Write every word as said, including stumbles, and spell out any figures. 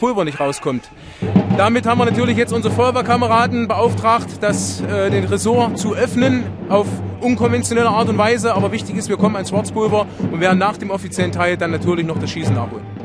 Pulver nicht rauskommt. Damit haben wir natürlich jetzt unsere Feuerwehrkameraden beauftragt, das, äh, den Ressort zu öffnen auf unkonventionelle Art und Weise. Aber wichtig ist, wir kommen ans Schwarzpulver und werden nach dem offiziellen Teil dann natürlich noch das Schießen nachholen.